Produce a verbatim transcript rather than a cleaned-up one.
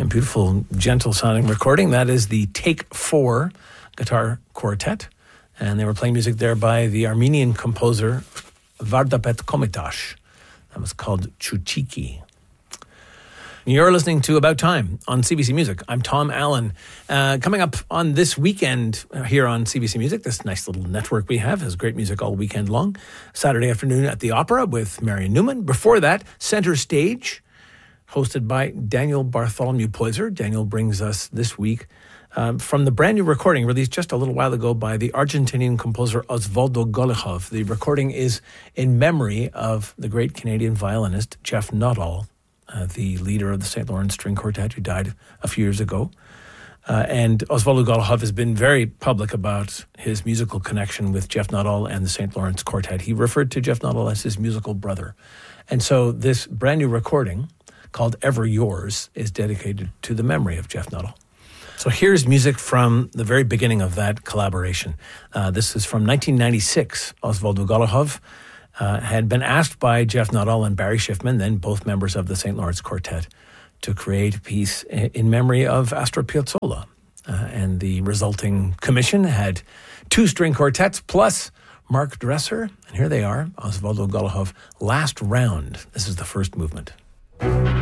And beautiful, gentle-sounding recording. That is the Take Four Guitar Quartet. And they were playing music there by the Armenian composer Vardapet Komitash. That was called Chuchiki. You're listening to About Time on C B C Music. I'm Tom Allen. Uh, coming up on this weekend here on C B C Music, this nice little network we have has great music all weekend long. Saturday afternoon at the Opera with Marion Newman. Before that, Center Stage, hosted by Daniel Bartholomew Poyser. Daniel brings us this week um, from the brand new recording released just a little while ago by the Argentinian composer Osvaldo Golijov. The recording is in memory of the great Canadian violinist Jeff Nuttall, Uh, the leader of the Saint Lawrence String Quartet, who died a few years ago. Uh, and Osvaldo Golijov has been very public about his musical connection with Jeff Nuttall and the Saint Lawrence Quartet. He referred to Jeff Nuttall as his musical brother. And so this brand new recording, called Ever Yours, is dedicated to the memory of Jeff Nuttall. So here's music from the very beginning of that collaboration. Uh, this is from nineteen ninety-six. Osvaldo Golijov Uh, had been asked by Jeff Nuttall and Barry Schiffman, then both members of the Saint Lawrence Quartet, to create a piece in, in memory of Astor Piazzolla. Uh, and the resulting commission had two string quartets plus Mark Dresser. And here they are, Osvaldo Golijov, Last Round. This is the first movement.